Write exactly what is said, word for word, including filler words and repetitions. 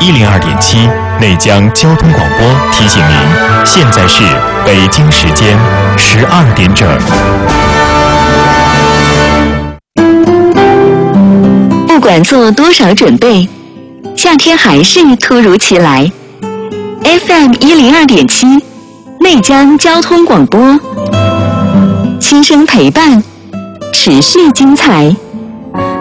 一零二点七内江交通广播提醒您，现在是北京时间十二点整。 不管做多少准备，夏天还是突如其来。F M 一零二点七内江交通广播，轻声陪伴，持续精彩。